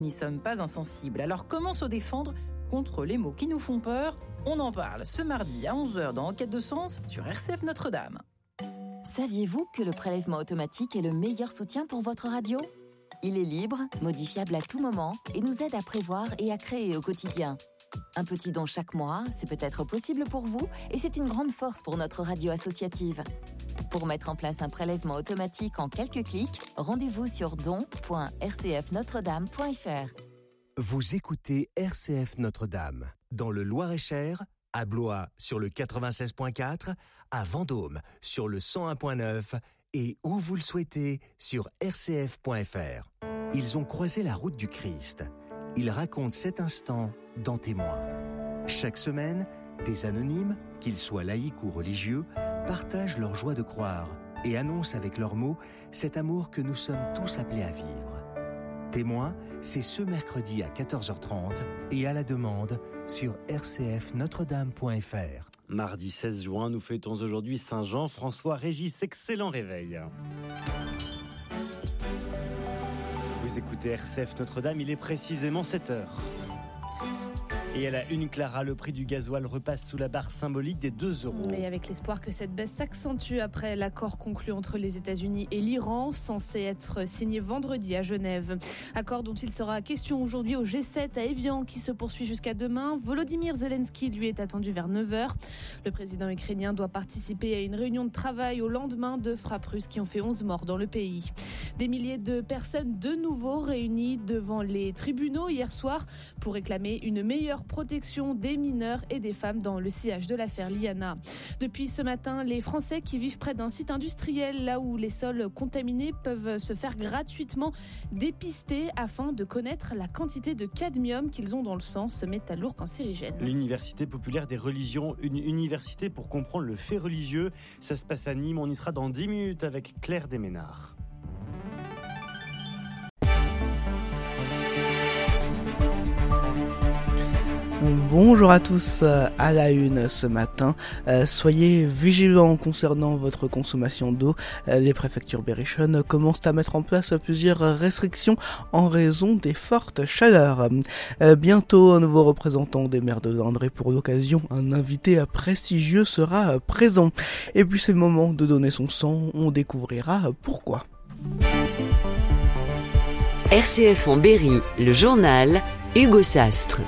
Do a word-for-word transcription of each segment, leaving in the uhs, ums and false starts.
n'y sommes pas insensibles. Alors comment se défendre contre les mots qui nous font peur? On en parle ce mardi à onze heures dans Enquête de sens sur R C F Notre-Dame. Saviez-vous que le prélèvement automatique est le meilleur soutien pour votre radio ? Il est libre, modifiable à tout moment et nous aide à prévoir et à créer au quotidien. Un petit don chaque mois, c'est peut-être possible pour vous et c'est une grande force pour notre radio associative. Pour mettre en place un prélèvement automatique en quelques clics, rendez-vous sur don point r c f notre dame point f r. Vous écoutez R C F Notre-Dame, dans le Loir-et-Cher, à Blois sur le quatre-vingt-seize virgule quatre, à Vendôme sur le cent un virgule neuf et où vous le souhaitez sur r c f point f r. Ils ont croisé la route du Christ. Ils racontent cet instant dans Témoins. Chaque semaine, des anonymes, qu'ils soient laïcs ou religieux, partagent leur joie de croire et annoncent avec leurs mots cet amour que nous sommes tous appelés à vivre. Témoins, c'est ce mercredi à quatorze heures trente et à la demande sur r c f notre dame point f r. Mardi seize juin, nous fêtons aujourd'hui Saint Jean-François Régis. Excellent réveil. Vous écoutez R C F Notre-Dame, il est précisément sept heures. Et à la une, Clara, le prix du gasoil repasse sous la barre symbolique des deux euros. Et avec l'espoir que cette baisse s'accentue après l'accord conclu entre les États-Unis et l'Iran, censé être signé vendredi à Genève. Accord dont il sera question aujourd'hui au G sept à Évian, qui se poursuit jusqu'à demain. Volodymyr Zelensky, lui, est attendu vers neuf heures. Le président ukrainien doit participer à une réunion de travail au lendemain de frappes russes qui ont fait onze morts dans le pays. Des milliers de personnes de nouveau réunies devant les tribunaux hier soir pour réclamer une meilleure protection des mineurs et des femmes dans le sillage de l'affaire Liana. Depuis ce matin, les Français qui vivent près d'un site industriel, là où les sols contaminés peuvent se faire gratuitement dépister afin de connaître la quantité de cadmium qu'ils ont dans le sang, ce métal lourd cancérigène. L'Université populaire des religions, une université pour comprendre le fait religieux. Ça se passe à Nîmes, on y sera dans dix minutes avec Claire Desménards. Bonjour à tous, à la une ce matin, euh, soyez vigilants concernant votre consommation d'eau. Euh, les préfectures berrichonnes commencent à mettre en place plusieurs restrictions en raison des fortes chaleurs. Euh, bientôt, un nouveau représentant des maires de l'Indre et pour l'occasion, un invité prestigieux sera présent. Et puis c'est le moment de donner son sang, on découvrira pourquoi. R C F en Berry, le journal, Hugo Sastre.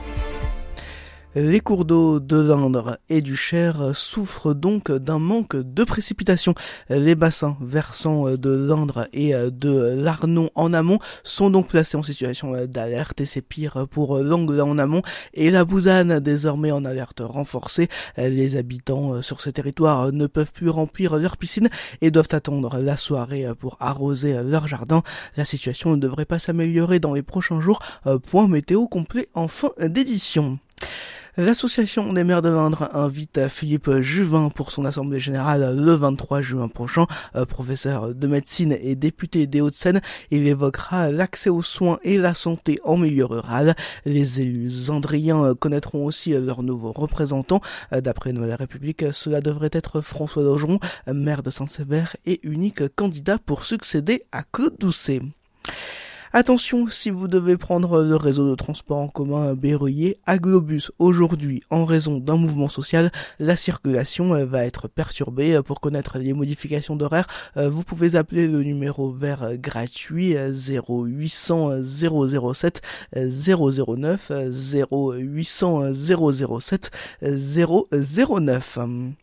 Les cours d'eau de l'Indre et du Cher souffrent donc d'un manque de précipitations. Les bassins versants de l'Indre et de l'Arnon en amont sont donc placés en situation d'alerte et c'est pire pour l'Angle en amont et la Bouzanne désormais en alerte renforcée. Les habitants sur ces territoires ne peuvent plus remplir leurs piscines et doivent attendre la soirée pour arroser leur jardin. La situation ne devrait pas s'améliorer dans les prochains jours. Point météo complet en fin d'édition. L'association des maires de l'Indre invite Philippe Juvin pour son assemblée générale le vingt-trois juin prochain. Euh, professeur de médecine et député des Hauts-de-Seine, il évoquera l'accès aux soins et la santé en milieu rural. Les élus indriens connaîtront aussi leurs nouveaux représentants. Euh, d'après Nouvelle République, cela devrait être François Daugeron, maire de Saint-Sever et unique candidat pour succéder à Claude Doucet. Attention, si vous devez prendre le réseau de transport en commun berruyer à Globus aujourd'hui en raison d'un mouvement social, la circulation va être perturbée. Pour connaître les modifications d'horaire, vous pouvez appeler le numéro vert gratuit zéro huit cents zéro zéro sept zéro zéro neuf zéro huit cents zéro zéro sept zéro zéro neuf.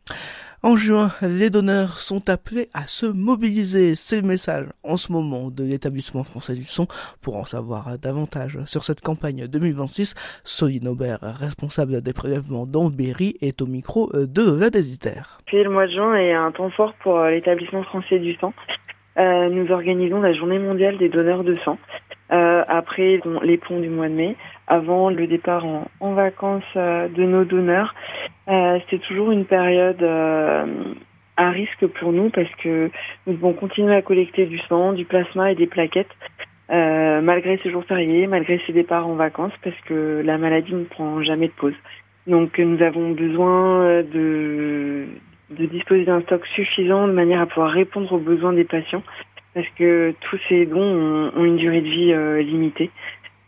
En juin, les donneurs sont appelés à se mobiliser. C'est le message en ce moment de l'établissement français du son. Pour en savoir davantage sur cette campagne deux mille vingt-six, Soline Aubert, responsable des prélèvements dans le Berry, est au micro de la Désiter. Puis le mois de juin est un temps fort pour l'établissement français du sang. Euh, nous organisons la journée mondiale des donneurs de sang. Euh, après les ponts du mois de mai, avant le départ en, en vacances euh, de nos donneurs, euh, c'est toujours une période euh, à risque pour nous parce que nous devons continuer à collecter du sang, du plasma et des plaquettes euh, malgré ces jours fériés, malgré ces départs en vacances parce que la maladie ne prend jamais de pause. Donc nous avons besoin de, de disposer d'un stock suffisant de manière à pouvoir répondre aux besoins des patients parce que tous ces dons ont, ont une durée de vie euh, limitée.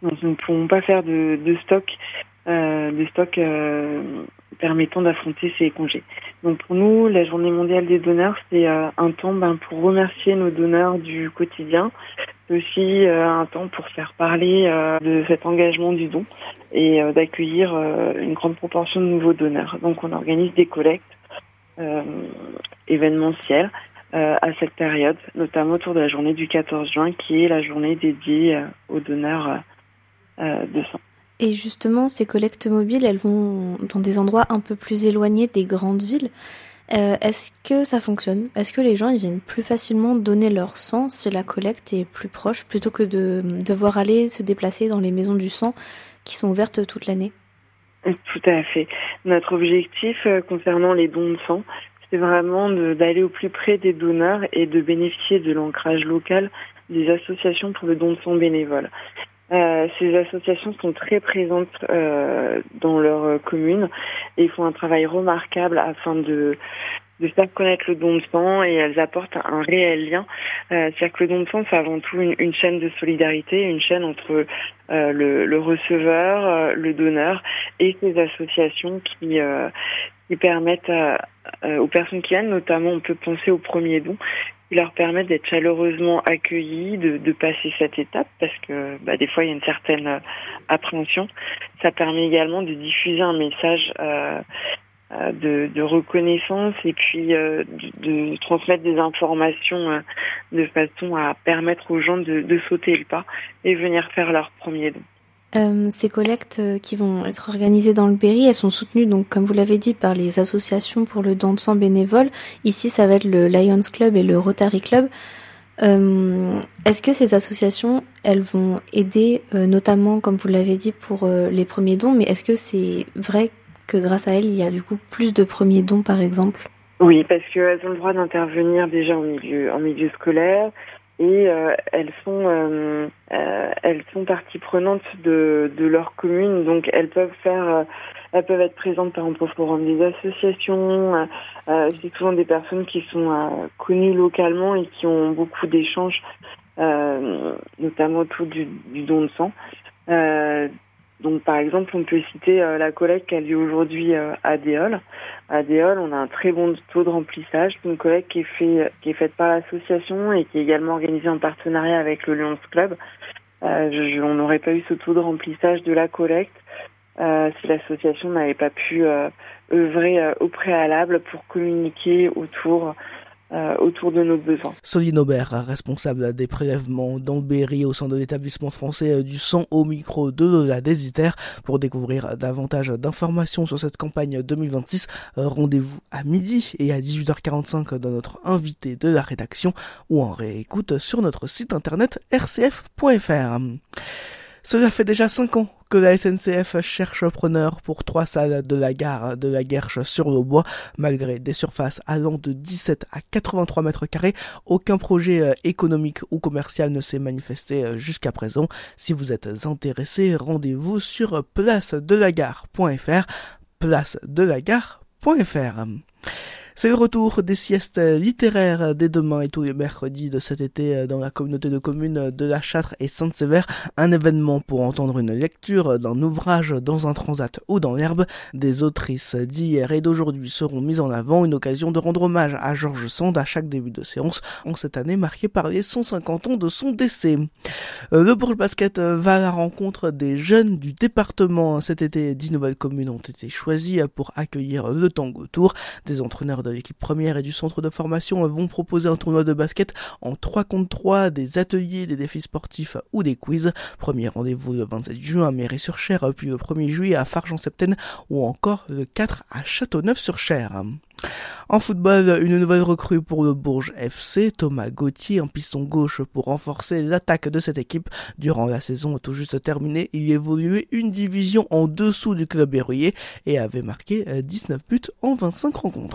Donc nous ne pouvons pas faire de, de stock, euh, de stock euh, permettant d'affronter ces congés. Donc pour nous, la Journée mondiale des donneurs, c'est euh, un temps ben, pour remercier nos donneurs du quotidien, c'est aussi euh, un temps pour faire parler euh, de cet engagement du don et euh, d'accueillir euh, une grande proportion de nouveaux donneurs. Donc on organise des collectes euh, événementielles euh, à cette période, notamment autour de la journée du quatorze juin, qui est la journée dédiée euh, aux donneurs euh, de sang. Et justement, ces collectes mobiles, elles vont dans des endroits un peu plus éloignés des grandes villes. Euh, est-ce que ça fonctionne ? Est-ce que les gens ils viennent plus facilement donner leur sang si la collecte est plus proche, plutôt que de devoir aller se déplacer dans les maisons du sang qui sont ouvertes toute l'année ? Tout à fait. Notre objectif euh, concernant les dons de sang, c'est vraiment de, d'aller au plus près des donneurs et de bénéficier de l'ancrage local des associations pour le don de sang bénévole. Euh, ces associations sont très présentes euh, dans leur euh, commune et font un travail remarquable afin de, de faire connaître le don de sang, et elles apportent un réel lien. Euh, c'est-à-dire que le don de sang, c'est avant tout une, une chaîne de solidarité, une chaîne entre euh, le, le receveur, euh, le donneur et ces associations qui, euh, qui permettent à, euh, aux personnes qui viennent, notamment on peut penser au premier don, qui leur permettent d'être chaleureusement accueillis, de, de passer cette étape, parce que bah, des fois il y a une certaine euh, appréhension. Ça permet également de diffuser un message euh, euh, de, de reconnaissance et puis euh, de, de transmettre des informations euh, de façon à permettre aux gens de, de sauter le pas et venir faire leur premier don. Euh, ces collectes qui vont être organisées dans le Berry, elles sont soutenues, donc, comme vous l'avez dit, par les associations pour le don de sang bénévole. Ici, ça va être le Lions Club et le Rotary Club. Euh, est-ce que ces associations, elles vont aider, euh, notamment, comme vous l'avez dit, pour euh, les premiers dons, mais est-ce que c'est vrai que grâce à elles, il y a du coup plus de premiers dons, par exemple ? Oui, parce qu'elles ont le droit d'intervenir déjà en milieu, en milieu scolaire. Et euh, elles sont euh, euh, elles sont partie prenante de, de leur commune, donc elles peuvent faire euh, elles peuvent être présentes par exemple au forum des associations. Euh, euh, c'est souvent des personnes qui sont euh, connues localement et qui ont beaucoup d'échanges, euh, notamment autour du, du don de sang. Euh, donc par exemple, on peut citer euh, la collecte qui a lieu aujourd'hui euh, à Déol. À Déol, on a un très bon taux de remplissage. C'est une collecte qui est, fait, qui est faite par l'association et qui est également organisée en partenariat avec le Lions Club. Euh, je, on n'aurait pas eu ce taux de remplissage de la collecte euh, si l'association n'avait pas pu euh, œuvrer euh, au préalable pour communiquer autour Euh, autour de nos besoins. Soline Aubert, responsable des prélèvements dans le Berry au sein de l'établissement français du sang, au micro de la Désiter. Pour découvrir davantage d'informations sur cette campagne deux mille vingt-six, rendez-vous à midi et à dix-huit heures quarante-cinq dans notre invité de la rédaction ou en réécoute sur notre site internet r c f point f r. Cela fait déjà cinq ans que la S N C F cherche preneur pour trois salles de la gare de la Guerche-sur-le-Bois. Malgré des surfaces allant de dix-sept à quatre-vingt-trois mètres carrés, aucun projet économique ou commercial ne s'est manifesté jusqu'à présent. Si vous êtes intéressé, rendez-vous sur place de la gare point f r, place de la gare point f r. C'est le retour des siestes littéraires dès demain et tous les mercredis de cet été dans la communauté de communes de La Châtre et Sainte-Sévère. Un événement pour entendre une lecture d'un ouvrage dans un transat ou dans l'herbe. Des autrices d'hier et d'aujourd'hui seront mises en avant, une occasion de rendre hommage à George Sand à chaque début de séance, en cette année marquée par les cent cinquante ans de son décès. Le Bourges Basket va à la rencontre des jeunes du département. Cet été, dix nouvelles communes ont été choisies pour accueillir le Tango Tour. Des entraîneurs de l'équipe première et du centre de formation vont proposer un tournoi de basket en trois contre trois, des ateliers, des défis sportifs ou des quiz. Premier rendez-vous le vingt-sept juin à Méry-sur-Cher, puis le premier juillet à Farges-en-Septène ou encore le quatre à Châteauneuf-sur-Cher. En football, une nouvelle recrue pour le Bourges F C, Thomas Gauthier, un piston gauche pour renforcer l'attaque de cette équipe. Durant la saison tout juste terminée, il évoluait une division en dessous du club berruyer et avait marqué dix-neuf buts en vingt-cinq rencontres.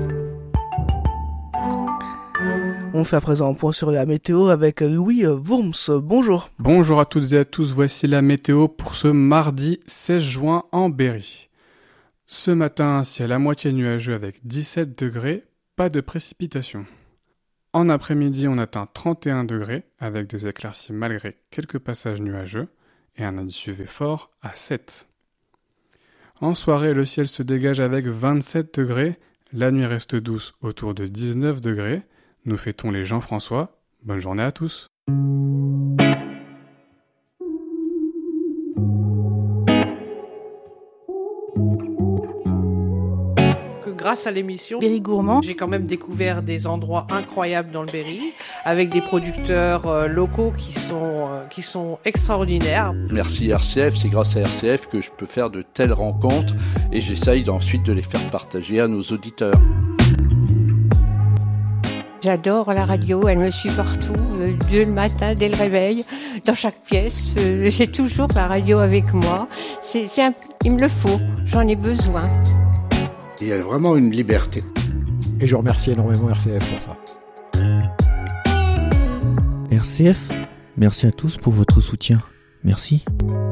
On fait à présent un point sur la météo avec Louis Wurms. Bonjour. Bonjour à toutes et à tous, voici la météo pour ce mardi seize juin en Berry. Ce matin, ciel à moitié nuageux avec dix-sept degrés, pas de précipitations. En après-midi, on atteint trente et un degrés avec des éclaircies malgré quelques passages nuageux. et un indice U V fort à sept. En soirée, le ciel se dégage avec vingt-sept degrés, la nuit reste douce autour de dix-neuf degrés. Nous fêtons les Jean-François. Bonne journée à tous. Grâce à l'émission Berry Gourmand, j'ai quand même découvert des endroits incroyables dans le Berry, avec des producteurs euh, locaux qui sont, euh, qui sont extraordinaires. Merci R C F, c'est grâce à R C F que je peux faire de telles rencontres et j'essaye ensuite de les faire partager à nos auditeurs. J'adore la radio, elle me suit partout, euh, dès le matin, dès le réveil, dans chaque pièce. Euh, j'ai toujours la radio avec moi. C'est, c'est un, il me le faut, j'en ai besoin. Il y a vraiment une liberté. Et je remercie énormément R C F pour ça. R C F, merci à tous pour votre soutien. Merci.